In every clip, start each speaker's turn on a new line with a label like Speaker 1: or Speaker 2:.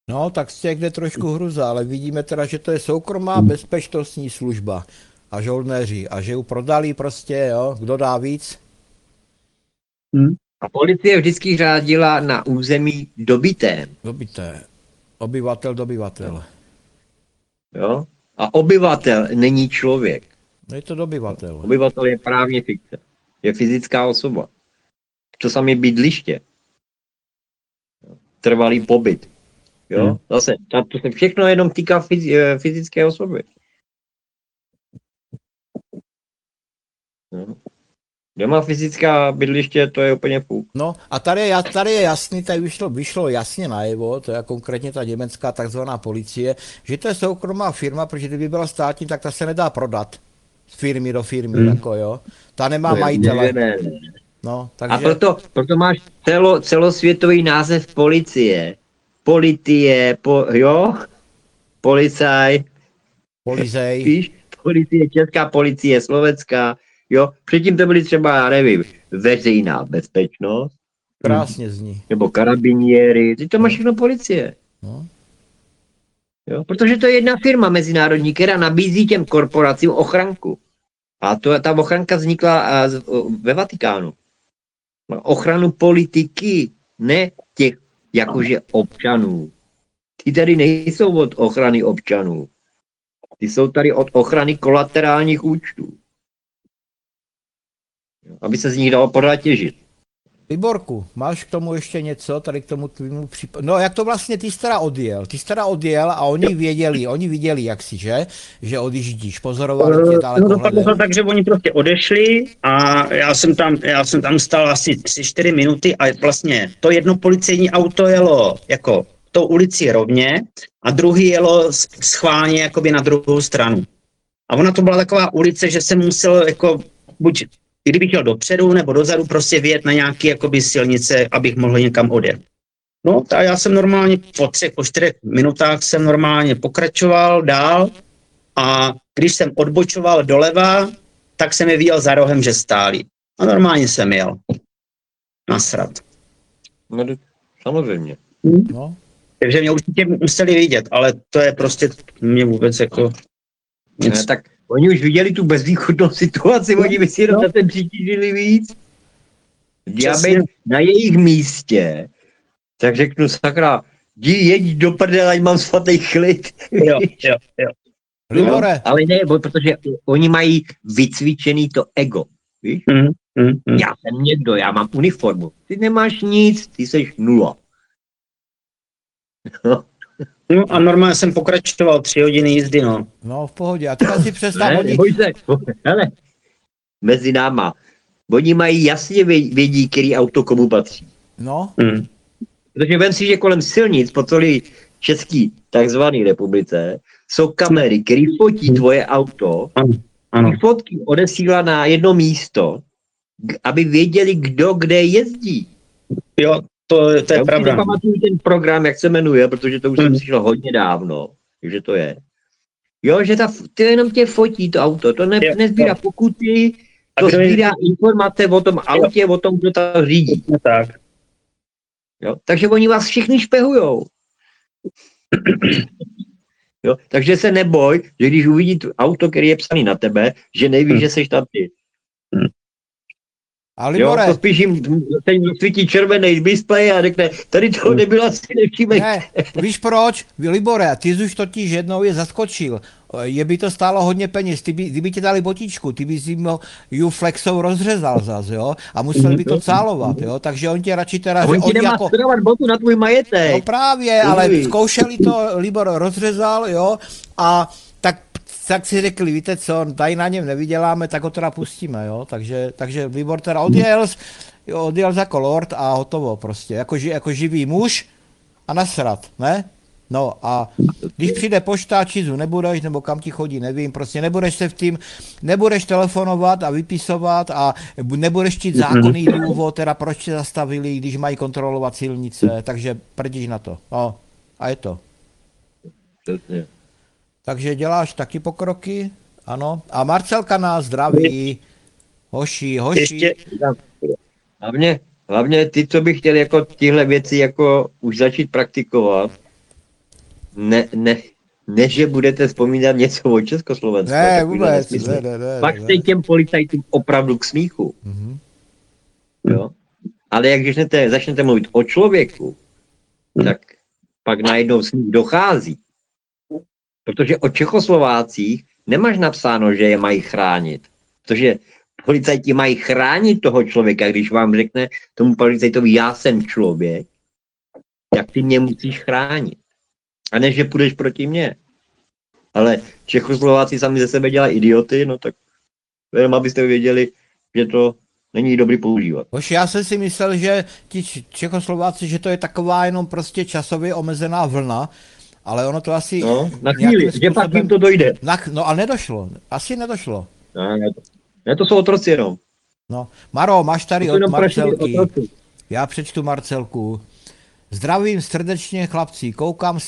Speaker 1: No, tak z těch jde trošku hruza, ale vidíme teda, že to je soukromá bezpečnostní služba a žoldnéři a že ju prodali prostě, jo, kdo dá víc?
Speaker 2: A policie vždycky řádila na území dobitém.
Speaker 1: Dobité. Obyvatel, dobyvatel.
Speaker 2: Jo? A obyvatel není člověk.
Speaker 1: No je to dobyvatel.
Speaker 2: Obyvatel je právně fikce. Je fyzická osoba. To samé bydliště. Trvalý pobyt. Jo? Zase, to se všechno jenom týká fyzické osoby. Jo? Kde má fyzická bydliště, to je úplně fuk.
Speaker 1: No a tady je jasný, tady vyšlo jasně najevo, to je konkrétně ta německá takzvaná policie, že to je soukromá firma, protože kdyby byla státní, tak ta se nedá prodat z firmy do firmy, jako jo. Ta nemá majitele.
Speaker 2: Ne.
Speaker 1: No,
Speaker 2: A
Speaker 1: takže...
Speaker 2: proto máš celosvětový název policie. Jo? Policaj.
Speaker 1: Polizej.
Speaker 2: Víš? Policie, česká policie, slovenská. Jo? Předtím to byly třeba, já nevím, veřejná bezpečnost.
Speaker 1: Krásně zní.
Speaker 2: Nebo karabiniéry. Teď to má všechno policie.
Speaker 1: No.
Speaker 2: Jo? Protože to je jedna firma mezinárodní, která nabízí těm korporacím ochranku. A ta ochranka vznikla ve Vatikánu. Ochranu politiky, ne těch jakože občanů. Ty tady nejsou od ochrany občanů. Ty jsou tady od ochrany kolaterálních účtů. Aby se z nich dalo pořád těžit.
Speaker 1: Liborku, máš k tomu ještě něco, tady k tomu tvýmu případu? No jak to vlastně ty jsi teda odjel a oni viděli jaksi, že odjíždíš, pozorovali tě dále pohledem.
Speaker 3: Takže oni prostě odešli a já jsem tam stál asi 3-4 minuty a vlastně to jedno policejní auto jelo jako tou ulici rovně a druhý jelo schválně jakoby na druhou stranu. A ona to byla taková ulice, že jsem musel jako buď kdybych jel dopředu nebo dozadu, prostě vyjet na nějaké jakoby silnice, abych mohl někam odjet. No, a já jsem normálně po 4 minutách jsem normálně pokračoval dál a když jsem odbočoval doleva, tak jsem je viděl za rohem, že stáli. A normálně jsem jel. Nasrat.
Speaker 2: No, samozřejmě.
Speaker 1: No.
Speaker 3: Takže mě určitě museli vidět, ale to je prostě mě vůbec jako...
Speaker 2: Ne, tak oni už viděli tu bezvýchodnou situaci, oni by si jenom na ten přitížili víc. Já bych na jejich místě, tak řeknu sakra, jeď do prdele, ať mám svatý klid.
Speaker 3: Jo.
Speaker 1: Libore.
Speaker 2: Ale ne, protože oni mají vycvičený to ego, víš? Já jsem někdo, já mám uniformu. Ty nemáš nic, ty jsi nula.
Speaker 3: No a normálně jsem pokračoval 3 hodiny jízdy, no.
Speaker 1: No, v pohodě. A teda si představ,
Speaker 2: hele, mezi náma. Oni mají jasně vědí, který auto komu patří.
Speaker 1: No.
Speaker 2: Protože vem si, že kolem silnic po celé české takzvané republice jsou kamery, které fotí tvoje auto.
Speaker 3: Ano.
Speaker 2: Ty fotky odesílá na jedno místo, aby věděli, kdo kde jezdí.
Speaker 3: Jo, to je pravda.
Speaker 2: Já si nepamatuju ten program, jak se jmenuje, protože to už jsem slyšel hodně dávno, že to je. Jo, že to jenom tě fotí to auto, to nezbírá pokuty, to sbírá informace o tom autě, o tom, kdo to řídí.
Speaker 3: Tak.
Speaker 2: Jo, takže oni vás všichni špehujou. Jo, takže se neboj, že když uvidí auto, který je psaný na tebe, že neví, že seš tam ty.
Speaker 1: A Libore,
Speaker 2: jo, to spíš jim svítí červený displej a řekne, tady toho nebyla si nevšímej.
Speaker 1: Ne, víš proč? Libore, ty jsi už totiž jednou je zaskočil. Je by to stálo hodně peněz, kdyby ti dali botičku, ty bys jim ju flexou rozřezal zas, jo? A musel by to cálovat, jo? Takže on tě radši teda...
Speaker 2: On ti nemá skrovat botu na tvůj majetek.
Speaker 1: No právě, ale zkoušeli to, Libor rozřezal, jo? A tak si řekli, víte co, tady na něm nevyděláme, tak ho teda pustíme, jo, takže Libor teda odjel jako lord a hotovo prostě, jako živý muž a nasrat, ne? No a když přijde pošta, čizu nebudeš, nebo kam ti chodí, nevím, prostě nebudeš se v tím, nebudeš telefonovat a vypisovat a nebudeš čít zákonný důvod, teda proč tě zastavili, když mají kontrolovat silnice, takže prdíš na to, no a je to. Takže děláš taky pokroky, ano. A Marcelka nás zdraví. Hoši.
Speaker 3: Ještě...
Speaker 2: Hlavně ty, co by chtěli jako tyhle věci jako už začít praktikovat, Ne, že budete vzpomínat něco o Československu.
Speaker 1: Ne, vůbec, ne.
Speaker 2: Pak jste těm policajtům opravdu k smíchu. Jo? Ale jak začnete mluvit o člověku, tak pak najednou smích dochází. Protože o Čechoslovácích nemáš napsáno, že je mají chránit. Protože policajti mají chránit toho člověka, když vám řekne tomu policajtovi, já jsem člověk, jak ty mě musíš chránit. A ne, že půjdeš proti mně. Ale Čechoslováci sami ze sebe dělají idioty, no tak jenom abyste věděli, že to není dobrý používat.
Speaker 1: Bož já jsem si myslel, že ti Čechoslováci, že to je taková jenom prostě časově omezená vlna, ale ono to asi...
Speaker 2: No, na chvíli, že pak jim to dojde.
Speaker 1: No a nedošlo, asi nedošlo.
Speaker 2: Ne, to jsou otroci jenom.
Speaker 1: No, Maro, máš tady od Marcelky. Já přečtu Marcelku. Zdravím srdečně, chlapci, koukám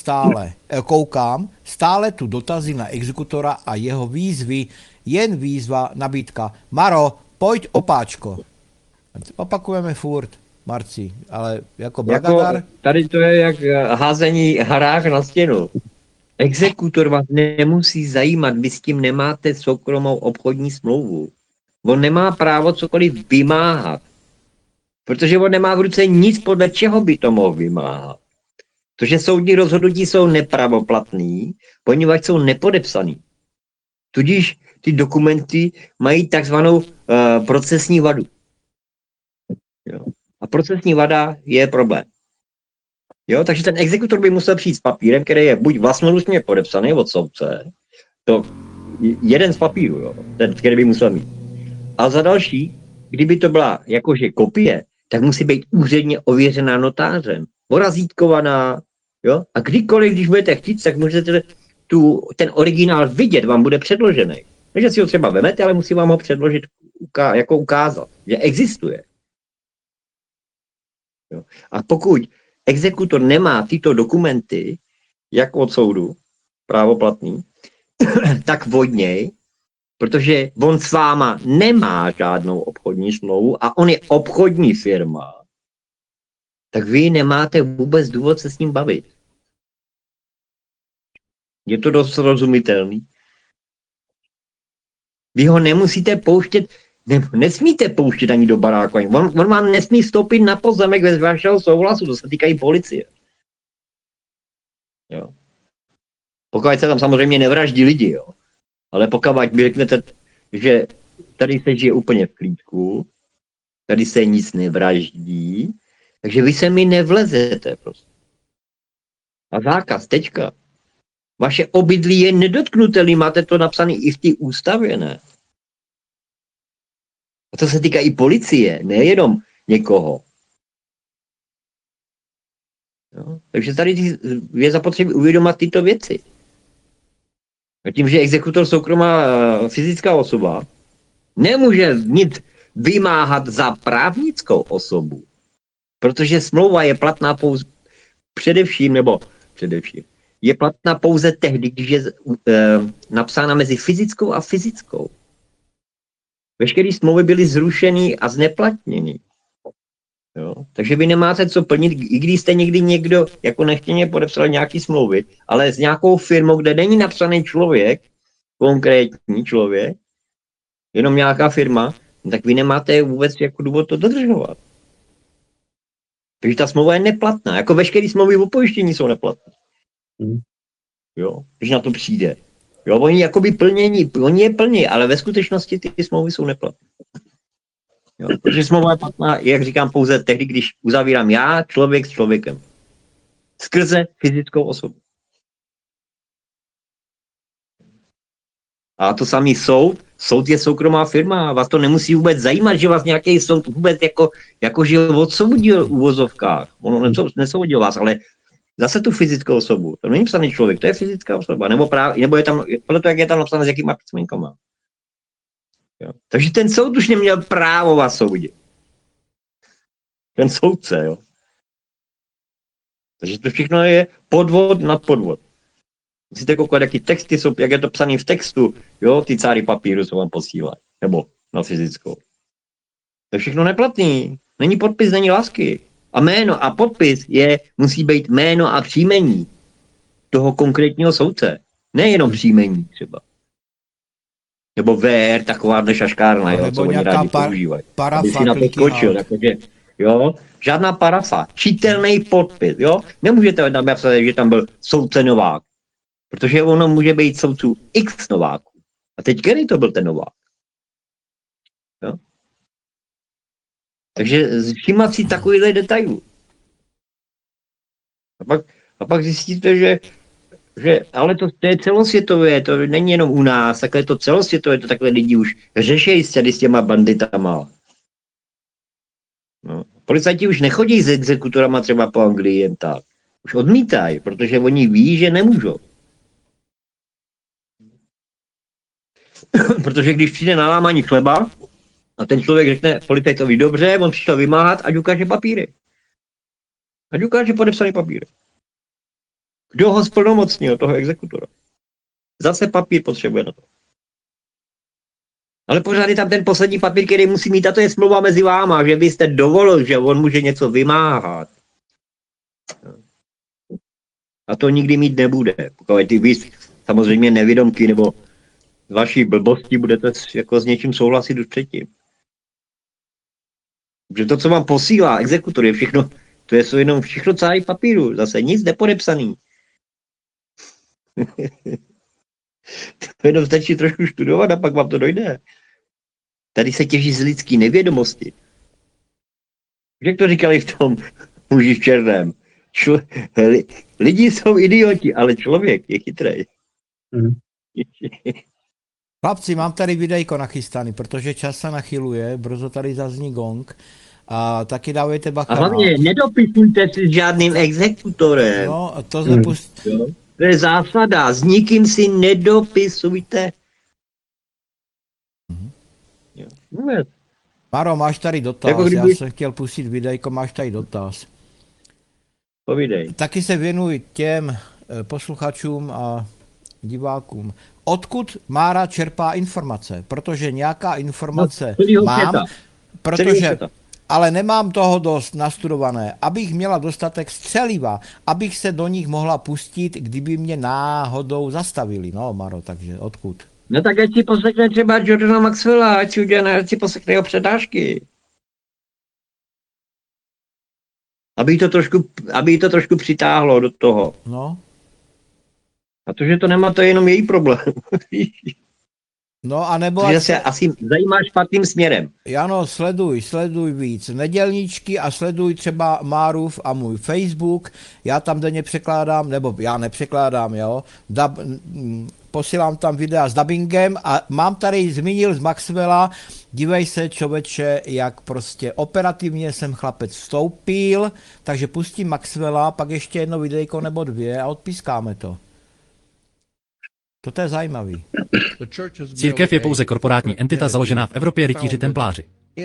Speaker 1: stále tu dotazy na exekutora a jeho výzvy, jen výzva, nabídka. Maro, pojď opáčko. Opakujeme furt, Marci, ale jako Blagadar.
Speaker 2: Tady to je jak házení harák na stěnu. Exekutor vás nemusí zajímat, vy s tím nemáte soukromou obchodní smlouvu. On nemá právo cokoliv vymáhat. Protože on nemá v ruce nic, podle čeho by to mohl vymáhat. Protože soudní rozhodnutí jsou nepravoplatný, poněvadž jsou nepodepsaný. Tudíž ty dokumenty mají takzvanou procesní vadu. Jo. A procesní vada je problém. Jo, takže ten exekutor by musel přijít s papírem, který je buď vlastnoručně podepsaný od soudce, to jeden z papírů, jo, ten, který by musel mít. A za další, kdyby to byla jakože kopie, tak musí být úředně ověřená notářem, porazítkovaná, jo, a kdykoliv, když budete chtít, tak můžete ten originál vidět, vám bude předložený. Takže si ho třeba vemete, ale musí vám ho předložit, jako ukázat, že existuje. Jo. A pokud exekutor nemá tyto dokumenty, jak od soudu, právoplatný, tak od něj, protože on s váma nemá žádnou obchodní smlouvu a on je obchodní firma, tak vy nemáte vůbec důvod se s ním bavit. Je to dost rozumitelný. Vy ho nemusíte pouštět, nesmíte pouštět ani do baráku. On vám nesmí vstoupit na pozemek bez vašeho souhlasu, to se týkají policie. Jo. Pokud se tam samozřejmě nevraždí lidi, jo. Ale pokud vy řeknete, že tady se žije úplně v klídku, tady se nic nevraždí, takže vy se mi nevlezete prostě. A zákaz, tečka. Vaše obydlí je nedotknutelný, máte to napsané i v té ústavě, ne? A to se týká i policie, nejenom někoho. Jo? Takže tady je zapotřebí uvědomat tyto věci. A tím, že exekutor soukromá fyzická osoba nemůže nic vymáhat za právnickou osobu, protože smlouva je platná pouze především, je platná pouze tehdy, když je napsána mezi fyzickou a fyzickou. Veškeré smlouvy byly zrušeny a zneplatněny. Jo? Takže vy nemáte co plnit, i když jste někdo jako nechtěně podepsal nějaký smlouvy, ale s nějakou firmou, kde není napsaný člověk, konkrétní člověk, jenom nějaká firma, tak vy nemáte vůbec jako důvod to dodržovat. Takže ta smlouva je neplatná. Jako veškeré smlouvy o pojištění jsou neplatné. Jo, když na to přijde. Jo, oni jakoby oni je plní, ale ve skutečnosti ty smlouvy jsou neplatné. Jo, protože smlouva je platná, jak říkám, pouze tehdy, když uzavírám já, člověk s člověkem. Skrze fyzickou osobu. A to samý soud je soukromá firma a vás to nemusí vůbec zajímat, že vás nějaký soud vůbec jako že odsoudil v uvozovkách. Ono nesoudil vás, ale zase tu fyzickou osobu. To není psaný člověk, to je fyzická osoba. Nebo je tam, podle toho, jak je tam napsané, s jakýma písmenkama. Jo. Takže ten soud už neměl právo vás soudit. Ten soudce, jo. Takže to všechno je podvod nad podvod. Musíte koukat, jaký texty jsou, jak je to psané v textu, jo, ty cáry papíru se vám posílají, nebo na fyzickou. To je všechno neplatný. Není podpis, není lásky. A jméno a podpis musí být jméno a příjmení. toho konkrétního soudce. Nejenom příjmení třeba. Nebo VR, taková šaškárna, jo,
Speaker 1: Nebo
Speaker 2: co oni
Speaker 1: nějaká
Speaker 2: rádi používají. Aby
Speaker 1: parafa,
Speaker 2: si na to
Speaker 1: clicky
Speaker 2: skočil,
Speaker 1: halt.
Speaker 2: jakože, jo, žádná parafa, čitelný podpis, jo. Nemůžete tam napsat, že tam byl soudce Novák, protože ono může být soudců X Nováků. A teď který to byl ten Novák? Jo? Takže všímat si takovýhle detailů. A pak zjistíte, že ale to je celosvětové, to není jenom u nás, takhle to celosvětové, to takhle lidi už řešejí s těma banditama. No. Policajti už nechodí s exekutorama třeba po Anglii jen tak. Už odmítají, protože oni ví, že nemůžou. Protože když přijde na lámání chleba a ten člověk řekne policajtovi dobře, on přišel vymáhat, ať ukáže papíry. Ať ukáže podepsaný papíry. Kdo ho splnomocnil, toho exekutora? Zase papír potřebuje na to. Ale pořád je tam ten poslední papír, který musí mít, a to je smlouva mezi váma, že byste dovolil, že on může něco vymáhat. A to nikdy mít nebude. Pokud ty vy samozřejmě nevědomky nebo z vaší blbosti budete jako s něčím souhlasit už předtím. Protože to, co vám posílá exekutor, je všechno, to je jenom všechno celý papíru, zase nic nepodepsaný. To jenom stačí trošku studovat a pak vám to dojde. Tady se těží z lidský nevědomosti. Jak to říkali v tom muži v černém? Lidi jsou idioti, ale člověk je chytrej.
Speaker 1: Chlapci, mám tady videjko nachystaný, protože čas se nachyluje, brzo tady zazní gong a taky dávejte bacha.
Speaker 2: A hlavně nedopisujte si s žádným exekutorem.
Speaker 1: No, to zapust...
Speaker 2: To je zásada, s nikým si nedopisujte.
Speaker 1: Maro, máš tady dotaz,
Speaker 2: Jako kdyby...
Speaker 1: já jsem chtěl pustit videjko, máš tady dotaz.
Speaker 2: Povídej.
Speaker 1: Taky se věnuj těm posluchačům a divákům. Odkud Mára čerpá informace? Protože nějaká informace mám, protože, ale nemám toho dost nastudované, abych měla dostatek střeliva, abych se do nich mohla pustit, kdyby mě náhodou zastavili. No, Maro, takže odkud?
Speaker 2: No tak ať si poslechne třeba Jordana Maxwella, ať si poslechne jeho přednášky. Aby jí to trošku přitáhlo do toho.
Speaker 1: No.
Speaker 2: A to, že to nemá, to je jenom její problém.
Speaker 1: No a nebo...
Speaker 2: Že se asi zajímá špatným směrem.
Speaker 1: Jano, sleduj víc nedělníčky a sleduj třeba Márův a můj Facebook. Já tam denně překládám, nebo já nepřekládám, jo. Posílám tam videa s dubbingem a mám tady, zmínil z Maxwella, dívej se, člověče, jak prostě operativně jsem chlapec vstoupil, takže pustím Maxwella, pak ještě jedno videjko nebo dvě a odpískáme to. To je zajímavý.
Speaker 4: Církev je pouze korporátní entita založená v Evropě rytíři templáři.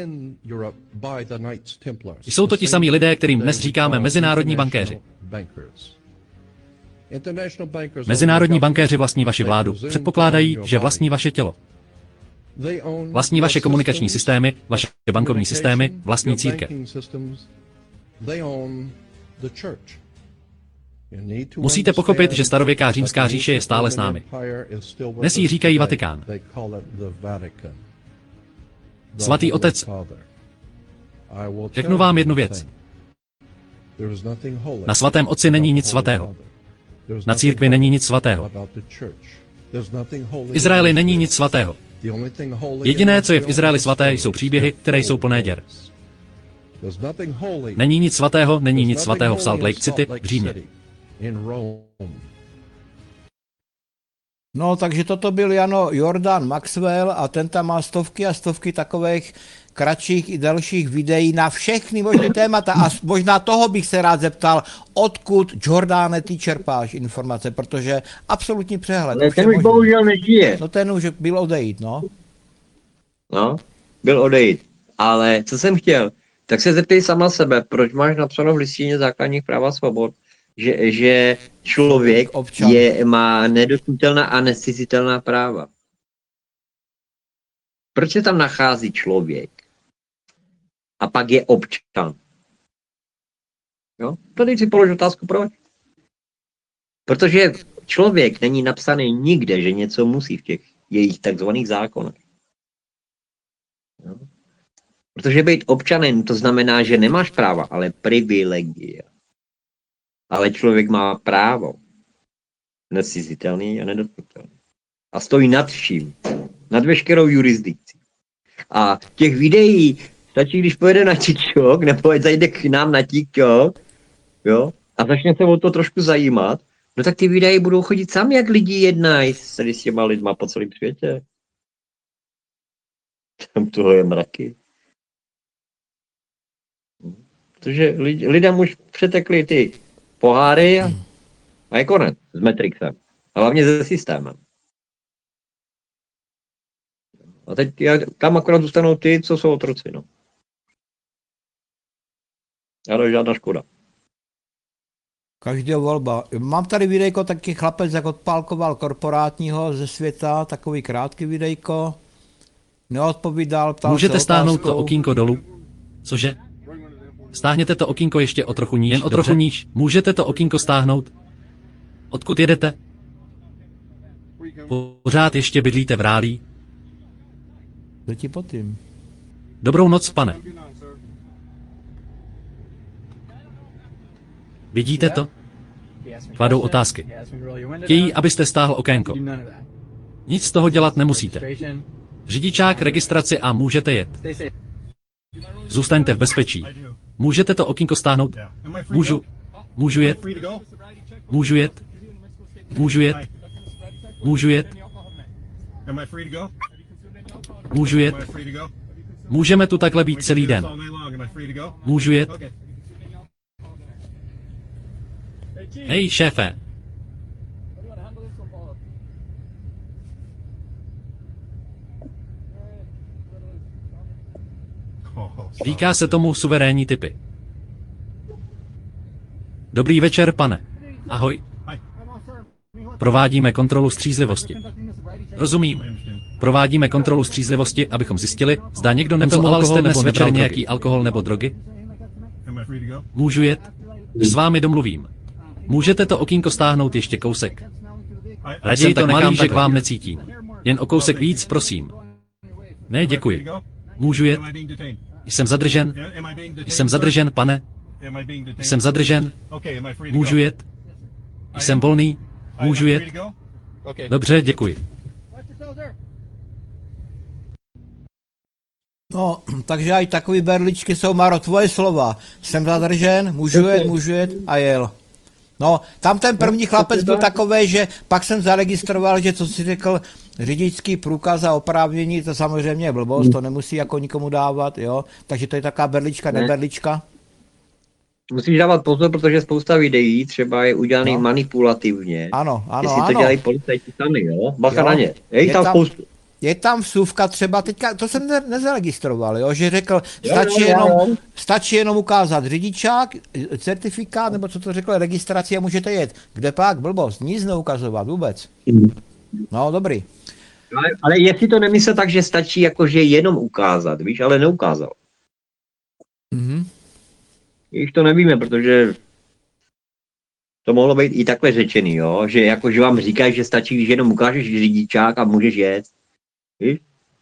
Speaker 4: Jsou to ti samí lidé, kterým dnes říkáme mezinárodní bankéři. Mezinárodní bankéři vlastní vaši vládu, předpokládají, že vlastní vaše tělo. Vlastní vaše komunikační systémy, vaše bankovní systémy, vlastní církev. Musíte pochopit, že starověká římská říše je stále s námi. Dnes jí říkají Vatikán. Svatý otec, řeknu vám jednu věc. Na svatém otci není nic svatého. Na církvi není nic svatého. V Izraeli není nic svatého. Jediné, co je v Izraeli svaté, jsou příběhy, které jsou plné děr. Není nic svatého v Salt Lake City v Římě.
Speaker 1: No, takže toto byl Jano Jordan Maxwell a ten tam má stovky a stovky takových kratších i dalších videí na všechny možné témata a možná toho bych se rád zeptal, odkud, Jordane, ty čerpáš informace, protože absolutní přehled.
Speaker 2: Ale ten už bohužel nežije.
Speaker 1: No ten už byl odejít, no.
Speaker 2: No, byl odejít. Ale co jsem chtěl, tak se zeptej sama sebe, proč máš napsáno v listině základních práv a svobod, že člověk má nedotknutelná a nezcizitelná práva. Proč se tam nachází člověk? A pak je občan. Jo? Tady si polož otázku, proč? Protože člověk není napsaný nikde, že něco musí v těch jejich takzvaných zákonech. No. Protože být občanem, to znamená, že nemáš práva, ale privilegia. Ale člověk má právo. Necizitelný a nedotknutelný. A stojí nad vším. Nad veškerou jurisdikcí. A těch videí stačí, když pojede na TikTok, nebo zajde k nám na TikTok, jo, a začne se o to trošku zajímat, no tak ty videa budou chodit sami, jak lidi jednají s těma lidma po celém světě. Tam toho je mraky. Protože lidem už přetekly ty poháry a je konec s Matrixem. A hlavně se systémem. A teď tam akorát zůstanou ty, co jsou otroci, no. Ale žádná škoda.
Speaker 1: Každého volba. Mám tady videjko, taky chlapec, jak odpálkoval korporátního ze světa, takový krátký videjko. Neodpovídal, ptal
Speaker 4: Můžete
Speaker 1: se
Speaker 4: stáhnout
Speaker 1: otázkou.
Speaker 4: to okýnko dolů? Cože? Stáhněte to okýnko ještě o trochu níž, jen o trochu níž. Můžete to okýnko stáhnout? Odkud jedete? Pořád ještě bydlíte v Rálí?
Speaker 1: Jde ti po tím.
Speaker 4: Dobrou noc, pane. Vidíte to? Kladou otázky. Chtějí, abyste stáhl okénko. Nic z toho dělat nemusíte. Řidičák, registraci a můžete jet. Zůstaňte v bezpečí. Můžete to okýnko stáhnout? Můžu. Můžu jet? Můžu jet? Můžu jet? Můžu jet? Můžu jet? Můžeme tu takhle být celý den. Můžu jet? Hej, šéfe. Říká se tomu suverénní typy. Dobrý večer, pane. Ahoj. Provádíme kontrolu střízlivosti. Rozumím. Provádíme kontrolu střízlivosti, abychom zjistili, zda někdo nepil alkohol nebo nebral nějaký alkohol nebo drogy. Můžu jet? S vámi domluvím. Můžete to okýnko stáhnout ještě kousek. Raději to nechám, že k vám necítím. Jen o kousek víc, prosím. Ne, děkuji. Můžu jet? Jsem zadržen? Jsem zadržen, pane? Jsem zadržen? Můžu jet? Jsem volný? Můžu jet? Dobře, děkuji.
Speaker 1: No, takže aj takový berličky jsou, Maro, tvoje slova. Jsem zadržen, můžu jet a jel. No, tam ten první chlapec byl takovej, že pak jsem zaregistroval, že co si řekl, řidičský průkaz a oprávnění, to samozřejmě je blbost, to nemusí jako nikomu dávat, jo. Takže to je taková berlička, neberlička.
Speaker 2: Musíš dávat pozor, protože spousta videí třeba je udělaný manipulativně.
Speaker 1: Ano.
Speaker 2: Jestli to dělají policajti sami, jo? Bacha na ně. Je tam spoustu.
Speaker 1: Je tam vsuvka třeba, teďka, to jsem nezaregistroval, jo, že řekl, stačí jenom ukázat řidičák, certifikát, nebo co to řekl, registraci a můžete jet. Kde pak, blbost, nic neukazovat vůbec. No, dobrý.
Speaker 2: Ale jestli to nemyslel tak, že stačí jakože jenom ukázat, víš, ale neukázal. Když to nevíme, protože to mohlo být i takhle řečený, jo, že jakože vám říkají, že stačí, když jenom ukážeš řidičák a můžeš jet. Víš?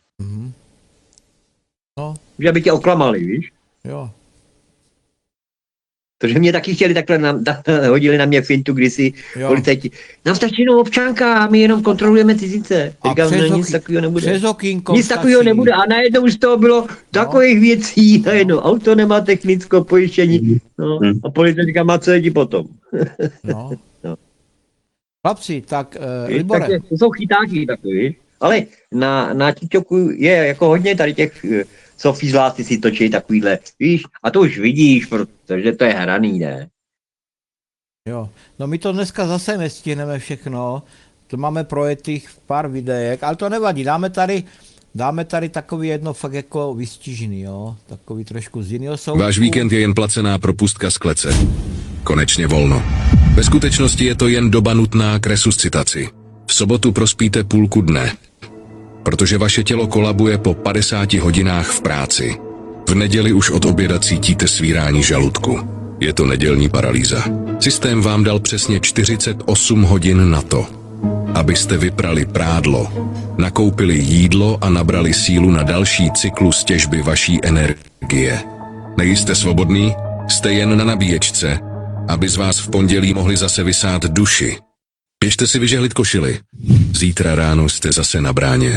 Speaker 1: No.
Speaker 2: Že aby tě oklamali, víš?
Speaker 1: Jo.
Speaker 2: Protože mě taky chtěli takhle, hodili na mě fintu kdysi policajti. Nám stačí jenom občanka a my jenom kontrolujeme cizince. Říkám, nic takového nebude.
Speaker 1: Přes okýnko
Speaker 2: nic takového nebude a najednou už toho bylo takových věcí, najednou auto nemá technické pojištění. No, a policajt říká, má co je ti potom.
Speaker 1: No. Chlapci, tak Libore.
Speaker 2: Tak to jsou chytáky takový. Ale na TikToku je jako hodně tady těch sofízláci si točí takovýhle, víš, a to už vidíš, protože to je hraný, ne?
Speaker 1: Jo, no my to dneska zase nestihneme všechno, to máme projetých pár videek, ale to nevadí, dáme tady takový jedno fakt jako vystižný, jo, takový trošku z jiného soudku.
Speaker 5: Váš víkend je jen placená propustka z klece. Konečně volno. Ve skutečnosti je to jen doba nutná k resuscitaci. V sobotu prospíte půlku dne, protože vaše tělo kolabuje po 50 hodinách v práci. V neděli už od oběda cítíte svírání žaludku. Je to nedělní paralýza. Systém vám dal přesně 48 hodin na to, abyste vyprali prádlo, nakoupili jídlo a nabrali sílu na další cyklus těžby vaší energie. Nejste svobodný? Jste jen na nabíječce, aby z vás v pondělí mohli zase vysát duši. Běžte si vyžehlit košili. Zítra ráno jste zase na bráně.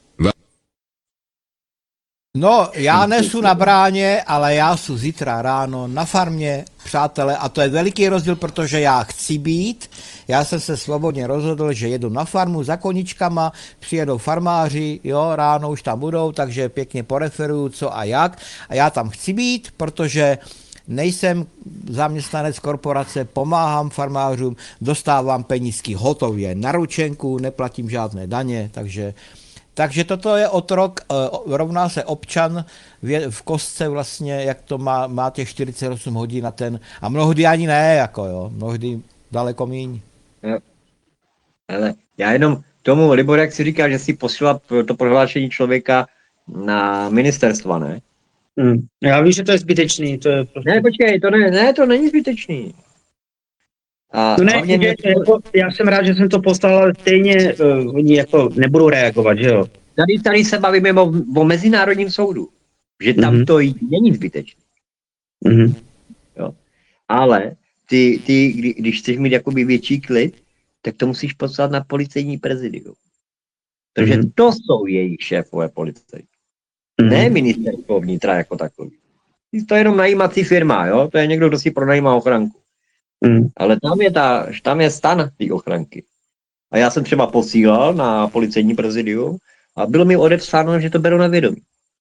Speaker 1: No, já nesu na bráně, ale já jsou zítra ráno na farmě, přátelé, a to je veliký rozdíl, protože já chci být. Já jsem se svobodně rozhodl, že jedu na farmu za koníčkama, přijedou farmáři, jo, ráno už tam budou, takže pěkně poreferuju, co a jak. A já tam chci být, protože nejsem zaměstnanec korporace, pomáhám farmářům, dostávám penízky hotově na ručenku, neplatím žádné daně, takže toto je otrok, rovná se občan v kostce vlastně, jak to má těch 48 hodin na ten, a mnohdy ani ne, jako jo, mnohdy daleko míň.
Speaker 2: Ale já jenom tomu, Libor, jak si říká, že si posílá to prohlášení člověka na ministerstva, ne?
Speaker 3: Já vím, že to je zbytečný. To je prostě...
Speaker 2: Ne, počkej, to není zbytečný. A
Speaker 3: To ne, já jsem rád, že jsem to poslal, ale stejně oni jako nebudou reagovat, že jo?
Speaker 2: Tady se bavíme o mezinárodním soudu, že tam to není zbytečné. Jo. Ale ty, když chceš mít jakoby větší klid, tak to musíš poslat na policejní prezidium. Protože to jsou jejich šéfové policejní. Ne ministerstvo vnitra jako takový. To je jenom najímací firma, jo? To je někdo, kdo si pronajímá ochranku. Ale tam je stan té ochranky. A já jsem třeba posílal na policejní prezidium a bylo mi odepsáno, že to berou na vědomí.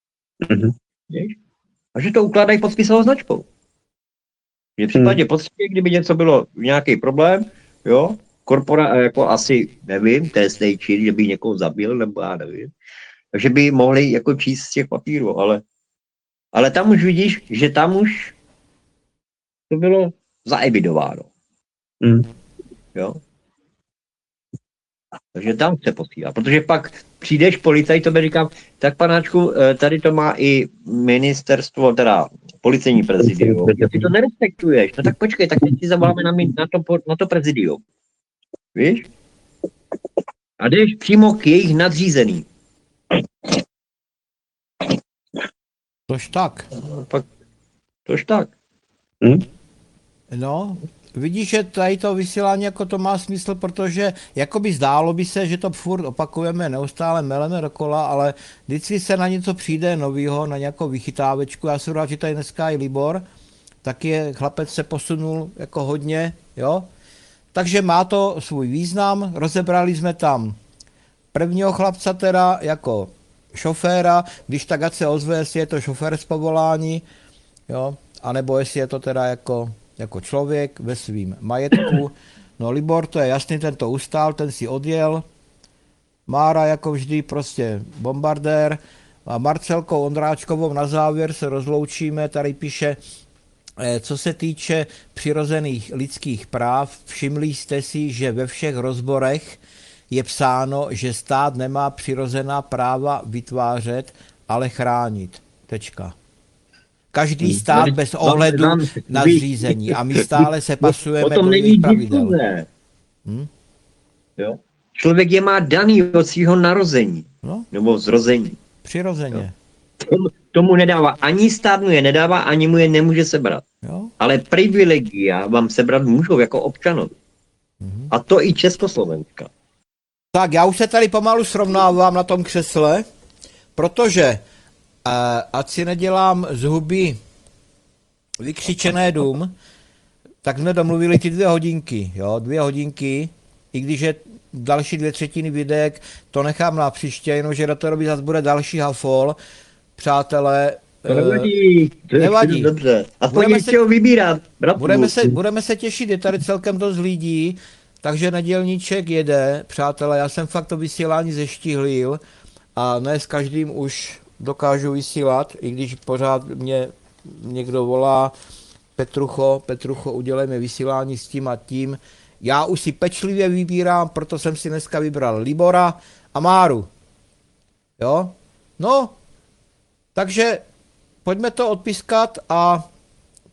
Speaker 2: A že to ukládají pod spisovou značkou. Že v případě potřeby, kdyby něco bylo, nějaký problém, jo, jako asi, nevím, trestný čin, že by někoho zabil, nebo já nevím. Takže by mohli jako číst z těch papírů, ale tam už vidíš, že tam už to bylo zaevidováno. Jo? Takže tam se posílá, protože pak přijdeš policajt, to by říkám, tak panáčku, tady to má i ministerstvo, teda policejní prezidium. Jestli to nerespektuješ, no tak počkej, tak teď si zavoláme na to prezidium. Víš? A jdeš přímo k jejich nadřízeným.
Speaker 1: Tož tak.
Speaker 2: Tož tak.
Speaker 1: No, vidíš, že tady to vysílání jako to má smysl, protože jakoby zdálo by se, že to furt opakujeme, neustále meleme dokola, ale vždycky se na něco přijde novýho, na nějakou vychytávečku. Já jsem rád, že tady dneska i Libor, taky chlapec se posunul jako hodně, jo. Takže má to svůj význam, rozebrali jsme tam prvního chlapce teda jako šoféra, když tak ať se ozve, jestli je to šofér z povolání, jo, anebo jestli je to teda jako člověk ve svým majetku. No Libor, to je jasný, ten to ustál, ten si odjel. Mára jako vždy prostě bombardér. A Marcelkou Ondráčkovou na závěr se rozloučíme, tady píše, co se týče přirozených lidských práv, všimli jste si, že ve všech rozborech je psáno, že stát nemá přirozená práva vytvářet, ale chránit. Tečka. Každý stát bez ohledu na zřízení a my stále se pasujeme do jejich pravidel.
Speaker 2: Jo? Člověk je má daný od svého narození, nebo zrození.
Speaker 1: Přirozeně.
Speaker 2: Tomu nedává ani stát, mu je nedává, ani mu je nemůže sebrat.
Speaker 1: Jo?
Speaker 2: Ale privilegia vám sebrat můžou jako občanovi. A to i Československa.
Speaker 1: Tak já už se tady pomalu srovnávám na tom křesle, protože ať si nedělám z huby vykřičené dům, tak jsme domluvili ty 2 hodinky, jo, 2 hodinky, i když je další 2/3 videek, to nechám na příště, jenomže do toho zase bude další hafol, přátelé.
Speaker 2: To nevadí,
Speaker 1: nevadí.
Speaker 2: Dobře. Aspoň ještě ho vybírat.
Speaker 1: Budeme se těšit, je tady celkem dost lidí, takže nedělníček jede, přátelé, já jsem fakt to vysílání zeštihlil a ne s každým už dokážu vysílat, i když pořád mě někdo volá, Petrucho, udělej mi vysílání s tím a tím. Já už si pečlivě vybírám, proto jsem si dneska vybral Libora a Máru. Jo? No, takže pojďme to odpískat a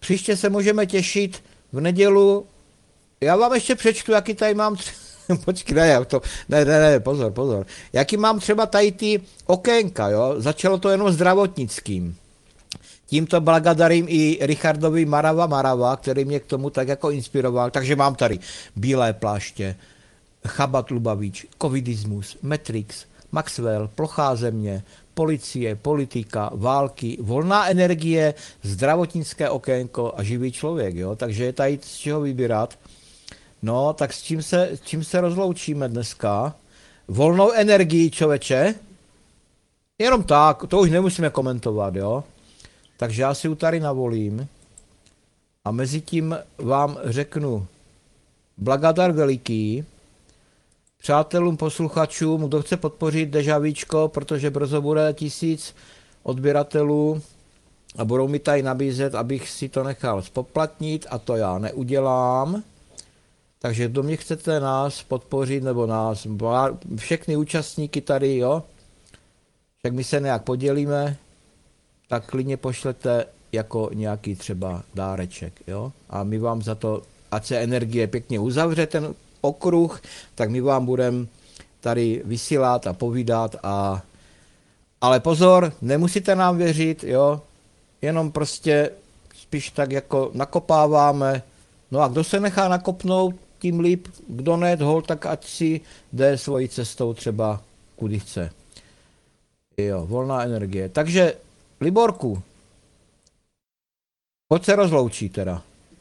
Speaker 1: příště se můžeme těšit v nedělu. Já vám ještě přečtu, jaký tady mám počkej, ne, pozor. Jaký mám třeba tady ty okénka, jo? Začalo to jenom zdravotnickým. Tímto blagodarím i Richardovi Marava, který mě k tomu tak jako inspiroval. Takže mám tady Bílé pláště, Chabat Lubavič, Covidismus, Matrix, Maxwell, Plochá země, policie, politika, války, volná energie, zdravotnické okénko a živý člověk, jo? Takže je tady z čeho vybírat. No, tak s čím se rozloučíme dneska? Volnou energii, člověče? Jenom tak, to už nemusíme komentovat, jo? Takže já si ji tady navolím a mezi tím vám řeknu blagadar veliký, přátelům, posluchačům, kdo chce podpořit Dežavíčko, protože brzo bude 1000 odběratelů a budou mi tady nabízet, abych si to nechal spoplatnit a to já neudělám. Takže kdo mě chcete nás podpořit, nebo nás, všechny účastníky tady, jo, tak my se nějak podělíme, tak klidně pošlete jako nějaký třeba dáreček, jo, a my vám za to, ať se energie pěkně uzavře ten okruh, tak my vám budeme tady vysílat a povídat ale pozor, nemusíte nám věřit, jo, jenom prostě spíš tak jako nakopáváme, no a kdo se nechá nakopnout, tím líp, kdo ne, tak ať si jde svojí cestou třeba kudy chce. Jo, volná energie. Takže, Liborku, pojď se rozloučí teda.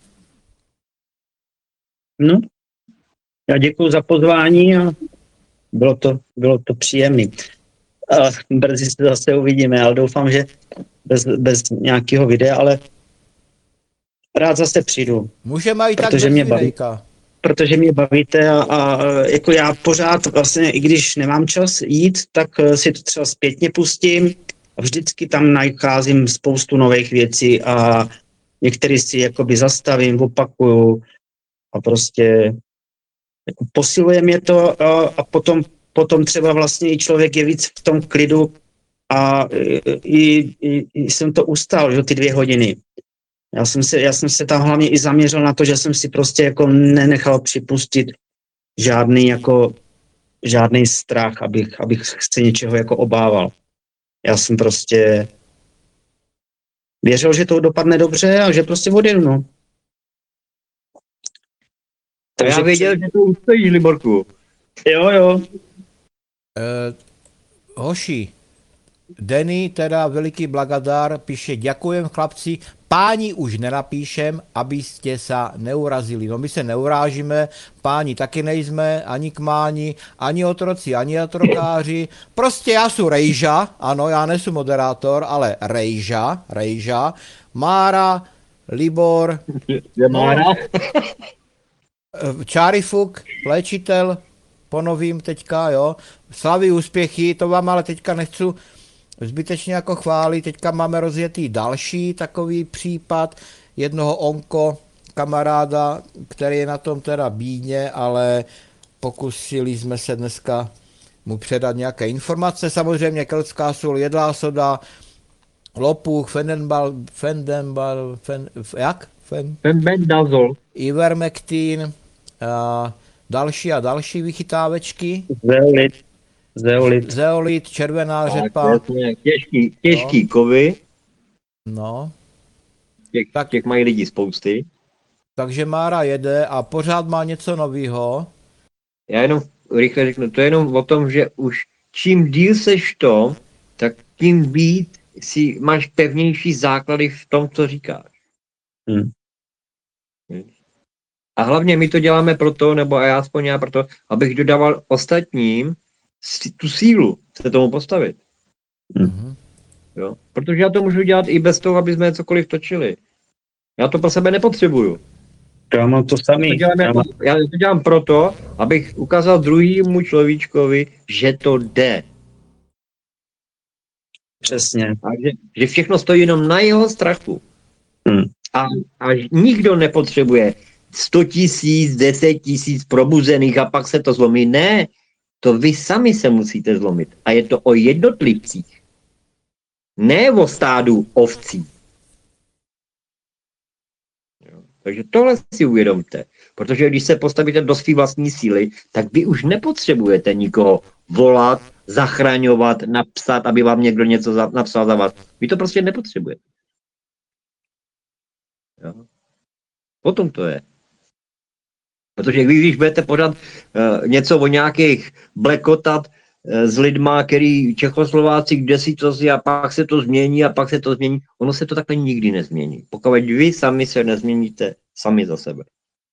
Speaker 3: No, já děkuji za pozvání a bylo to příjemné. Brzy se zase uvidíme, ale doufám, že bez nějakého videa, ale rád zase přijdu.
Speaker 1: Můžeme i tak bez videjka.
Speaker 3: Protože mě bavíte a jako já pořád vlastně, i když nemám čas jít, tak si to třeba zpětně pustím a vždycky tam nacházím spoustu nových věcí a některý si jakoby zastavím, opakuju a prostě jako posiluje mě to a potom třeba vlastně i člověk je víc v tom klidu a i jsem to ustál, že ty 2 hodiny. Já jsem se tam hlavně i zaměřil na to, že jsem si prostě jako nenechal připustit žádný strach, abych se něčeho jako obával. Já jsem prostě věřil, že to dopadne dobře a že prostě odjedu, no.
Speaker 2: Takže já věděl, že to ustojíš, Liborku.
Speaker 3: Jo.
Speaker 1: Hoši, Denny, teda veliký blagadár, píše: ďakujem chlapci, páni už nenapíšem, abyste se neurazili. No my se neurážíme, páni taky nejsme, ani kmáni, ani otroci, ani otrokáři. Prostě já jsem Rejža, ano, já nejsem moderátor, ale Rejža, Mára, Libor,
Speaker 2: Mára?
Speaker 1: Čárifuk, léčitel, ponovím teďka, jo, slaví úspěchy, to vám ale teďka nechci zbytečně jako chválit, teďka máme rozjetý další takový případ jednoho onko kamaráda, který je na tom teda bídně, ale pokusili jsme se dneska mu předat nějaké informace, samozřejmě keltská sůl, jedlá soda, lopuch,
Speaker 2: Fenbendazol,
Speaker 1: ivermectin, další vychytávečky. Zeolit, červená řepa.
Speaker 2: Těžký kovy.
Speaker 1: No.
Speaker 2: Těch mají lidi spousty.
Speaker 1: Takže Mára jede a pořád má něco novýho.
Speaker 2: Já jenom rychle řeknu, to je jenom o tom, že už čím díl seš to, tak tím víc si máš pevnější základy v tom, co říkáš. A hlavně my to děláme proto, nebo já aspoň já proto, abych dodával ostatním tu sílu se tomu postavit. Jo? Protože já to můžu dělat i bez toho, aby jsme cokoliv točili. Já to pro sebe nepotřebuju.
Speaker 3: Já mám to samý.
Speaker 2: Já to dělám proto, abych ukázal druhému človíčkovi, že to jde.
Speaker 3: Přesně.
Speaker 2: A že všechno stojí jenom na jeho strachu. A nikdo nepotřebuje 100 000, 10 000 probuzených a pak se to zlomí. Ne, to vy sami se musíte zlomit. A je to o jednotlivcích. Ne o stádu ovcí. Takže tohle si uvědomte. Protože když se postavíte do své vlastní síly, tak vy už nepotřebujete nikoho volat, zachraňovat, napsat, aby vám někdo něco napsal za vás. Vy to prostě nepotřebujete. Jo? Potom to je. Protože vy, když budete pořád něco o nějakých blekotat s lidma, který Čechoslováci, kde si to a pak se to změní a pak se to změní, ono se to takhle nikdy nezmění. Pokud vy sami se nezměníte sami za sebe.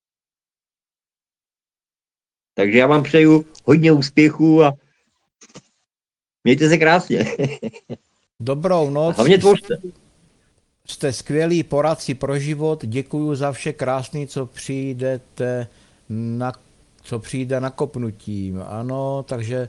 Speaker 2: Takže já vám přeju hodně úspěchů a mějte se krásně.
Speaker 1: Dobrou noc.
Speaker 2: Hlavně tvořte.
Speaker 1: Jste skvělí poradci pro život. Děkuju za vše krásné, co přijde nakopnutím. Ano, takže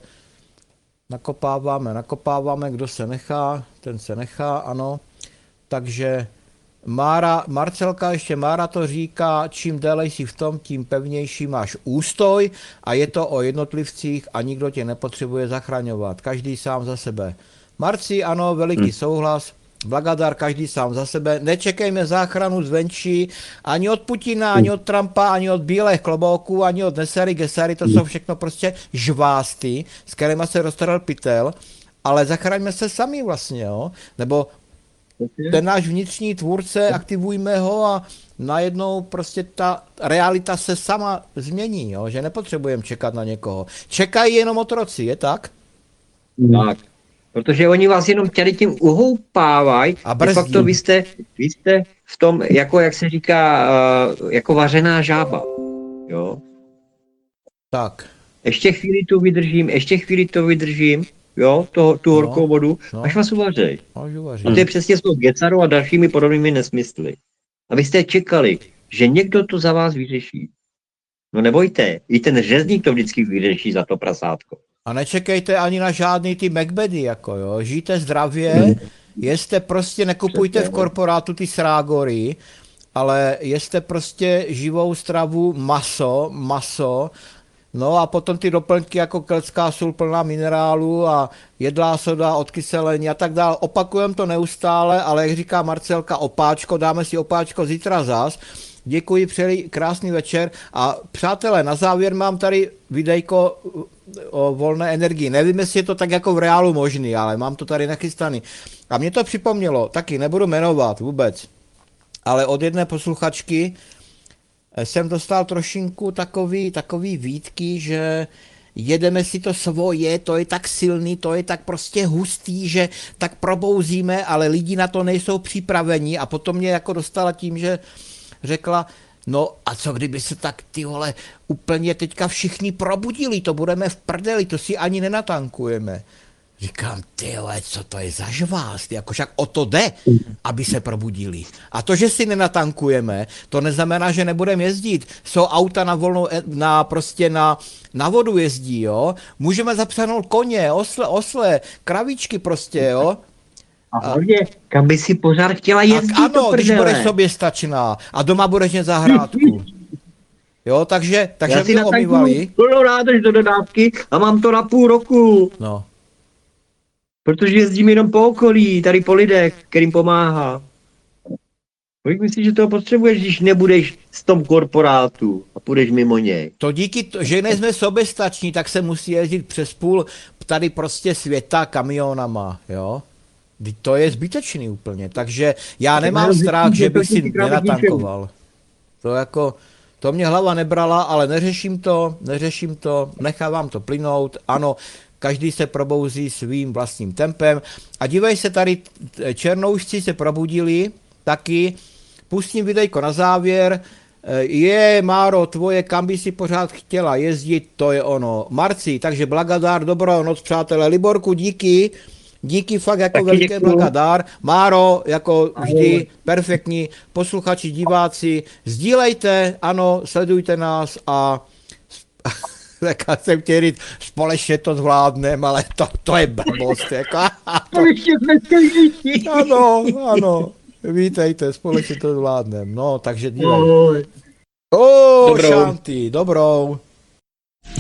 Speaker 1: nakopáváme, kdo se nechá, ten se nechá, ano. Takže Marcelka ještě Mára to říká, čím déle jsi v tom, tím pevnější máš ústoj a je to o jednotlivcích a nikdo tě nepotřebuje zachraňovat. Každý sám za sebe. Marci, ano, veliký souhlas. Blagadar, každý sám za sebe. Nečekejme záchranu zvenčí ani od Putina, ani od Trumpa, ani od bílých klobouků, ani od Nesery, Gesery, to jsou všechno prostě žvásty, s kterými se roztrhl pytel, ale zachraňme se sami vlastně, jo? Nebo ten náš vnitřní tvůrce, aktivujme ho a najednou prostě ta realita se sama změní, jo? Že nepotřebujeme čekat na někoho. Čekají jenom otroci, je tak?
Speaker 2: Tak. Protože oni vás jenom tady tím uhoupávají.
Speaker 1: A
Speaker 2: de facto vy jste v tom, jako jak se říká, jako vařená žába. Jo?
Speaker 1: Tak.
Speaker 2: Ještě chvíli to vydržím, jo, tu horkou vodu, až vás uvařej. A to je přesně s tou Gecarou a dalšími podobnými nesmysly. A vy jste čekali, že někdo to za vás vyřeší. No nebojte, i ten řezník to vždycky vyřeší za to prasátko.
Speaker 1: A nečekejte ani na žádný ty Macbedy, jako jo, žijte zdravě, jeste prostě, nekupujte v korporátu ty srágory, ale jeste prostě živou stravu, maso, no a potom ty doplňky jako keltská sůl plná minerálu a jedlá soda, odkyselení a tak dále. Opakujeme to neustále, ale jak říká Marcelka, opáčko, dáme si opáčko zítra zas. Děkuji, přeji krásný večer a přátelé, na závěr mám tady videjko o volné energii. Nevím, jestli je to tak jako v reálu možný, ale mám to tady nachystaný. A mě to připomnělo, taky nebudu jmenovat vůbec, ale od jedné posluchačky jsem dostal trošinku takový výtky, že jedeme si to svoje, to je tak silný, to je tak prostě hustý, že tak probouzíme, ale lidi na to nejsou připraveni a potom mě jako dostala tím, že řekla, no a co kdyby se tak ty vole úplně teďka všichni probudili, to budeme v prdeli, to si ani nenatankujeme. Říkám, ty vole, co to je za žvást, jako však o to jde, aby se probudili. A to, že si nenatankujeme, to neznamená, že nebudeme jezdit. Jsou auta na volnou, na vodu jezdí, jo. Můžeme zapřenout koně, osle, kravičky prostě, jo.
Speaker 2: A hlavně, kam by si pořád chtěla jezdit,
Speaker 1: ano, když budeš soběstačná a doma budeš mít zahrádku. Jo, takže
Speaker 2: si
Speaker 1: mě omývali.
Speaker 2: Plnou nádrž do dodávky a mám to na půl roku.
Speaker 1: No.
Speaker 2: Protože jezdím jenom po okolí, tady po lidech, kterým pomáhá. Kolik myslíš, že toho potřebuješ, když nebudeš v tom korporátu a půjdeš mimo něj?
Speaker 1: To díky, že nejsme soběstační, tak se musí jezdit přes půl tady prostě světa kamionama, jo. To je zbytečný úplně, takže já nemám strach, že bych si nenatankoval. To mě hlava nebrala, ale neřeším to, nechávám to plynout, ano, každý se probouzí svým vlastním tempem a dívej se, tady černoušci se probudili taky, pustím videjko na závěr, Máro, tvoje, kam by si pořád chtěla jezdit, to je ono. Marci, takže blagadár, dobrou noc, přátelé, Liborku, díky fakt jako taky veliký blagadár. Máro, jako vždy, perfektní, posluchači, diváci, sdílejte, ano, sledujte nás a tak jsem chtěl říct, společně to zvládneme, ale to je blbost, jako.
Speaker 2: Společně jsme skvělí.
Speaker 1: Ano, vítejte, společně to zvládneme, no, takže dívej.
Speaker 3: Dobrou.
Speaker 1: Šanty, dobrou.